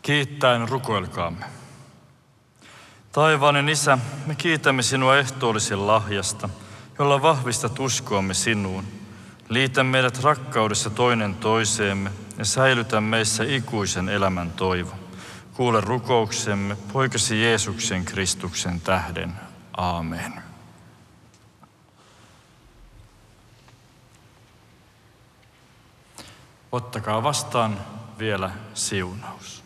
Kiittäen rukoilkaamme. Taivaanen Isä, me kiitämme sinua ehtoollisen lahjasta, jolla vahvistat uskoamme sinuun. Liitä meidät rakkaudessa toinen toiseemme ja säilytä meissä ikuisen elämän toivo. Kuule rukouksemme poikasi Jeesuksen Kristuksen tähden. Aamen. Ottakaa vastaan vielä siunaus.